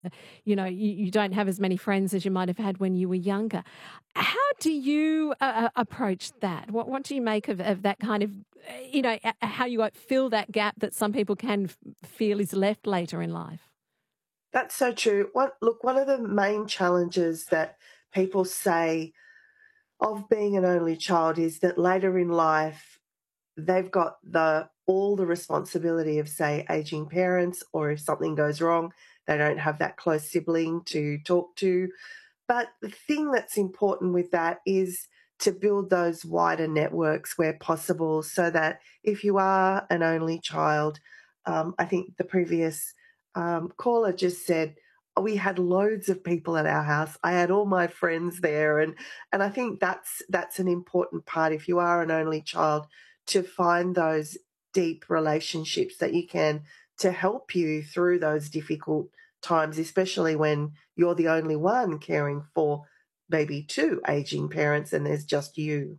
you don't have as many friends as you might have had when you were younger. How do you approach that? What do you make of that kind of, how you fill that gap that some people can feel is left later in life? That's so true. One of the main challenges that people say of being an only child is that later in life they've got all the responsibility of, say, aging parents, or if something goes wrong, they don't have that close sibling to talk to. But the thing that's important with that is to build those wider networks where possible, so that if you are an only child, I think the previous caller just said, we had loads of people at our house. I had all my friends there, and I think that's an important part if you are an only child, to find those deep relationships that you can, to help you through those difficult times, especially when you're the only one caring for maybe two aging parents and there's just you.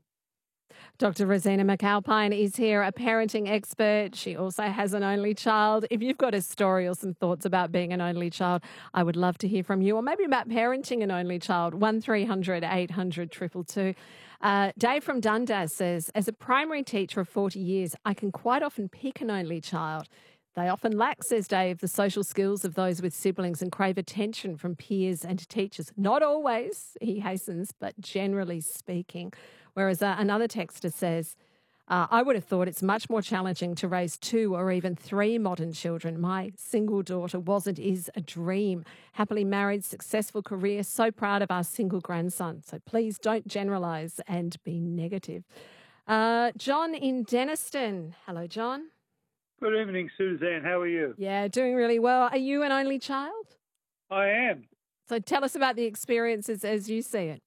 Dr. Rosina McAlpine is here, a parenting expert. She also has an only child. If you've got a story or some thoughts about being an only child, I would love to hear from you, or maybe about parenting an only child. 1300 800 222. Dave from Dundas says, as a primary teacher of 40 years, I can quite often pick an only child. They often lack, says Dave, the social skills of those with siblings and crave attention from peers and teachers. Not always, he hastens, but generally speaking. Whereas another texter says, I would have thought it's much more challenging to raise two or even three modern children. My single daughter is a dream. Happily married, successful career, so proud of our single grandson. So please don't generalise and be negative. John in Denniston. Hello, John. Good evening, Suzanne. How are you? Yeah, doing really well. Are you an only child? I am. So tell us about the experiences as you see it.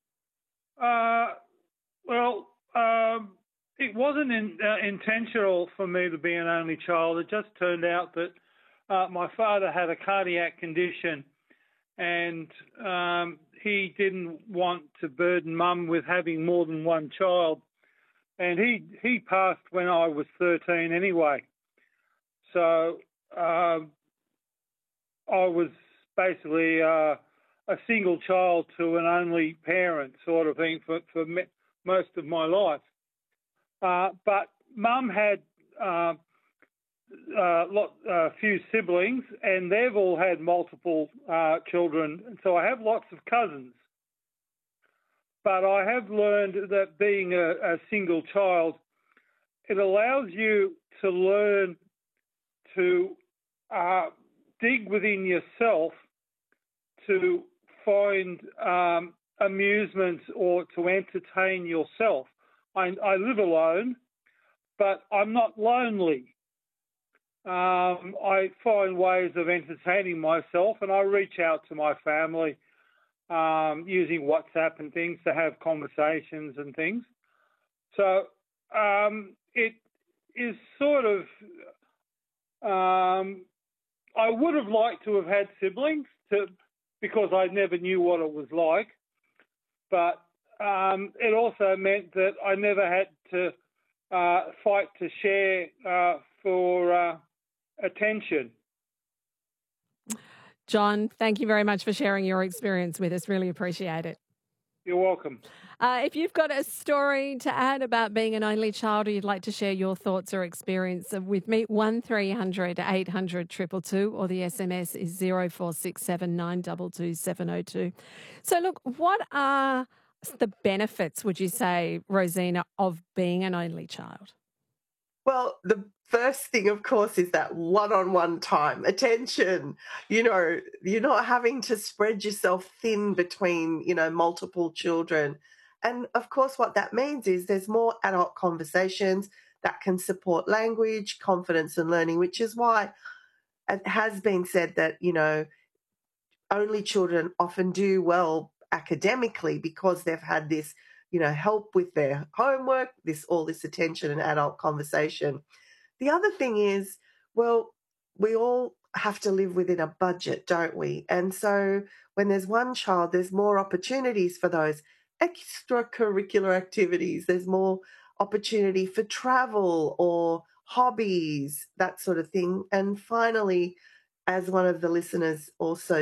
Well, it wasn't intentional for me to be an only child. It just turned out that my father had a cardiac condition, and he didn't want to burden Mum with having more than one child. And he passed when I was 13 anyway. So I was basically a single child to an only parent sort of thing for most of my life. But Mum had a few siblings, and they've all had multiple children, and so I have lots of cousins. But I have learned that being a single child, it allows you to learn to dig within yourself to find amusement or to entertain yourself. I live alone, but I'm not lonely. I find ways of entertaining myself, and I reach out to my family using WhatsApp and things to have conversations and things. So it is sort of, I would have liked to have had siblings because I never knew what it was like, but it also meant that I never had to fight to share for attention. John, thank you very much for sharing your experience with us. Really appreciate it. You're welcome. If you've got a story to add about being an only child, or you'd like to share your thoughts or experience with me, 1300 800 222, or the SMS is 0467 922 702. So look, what are the benefits, would you say, Rosina, of being an only child? Well, the first thing, of course, is that one-on-one time, attention. You're not having to spread yourself thin between, multiple children. And of course, what that means is there's more adult conversations that can support language, confidence, and learning, which is why it has been said that, only children often do well academically because they've had this, help with their homework, all this attention and adult conversation. The other thing is, well, we all have to live within a budget, don't we? And so when there's one child, there's more opportunities for those extracurricular activities. There's more opportunity for travel or hobbies, that sort of thing. And finally, as one of the listeners also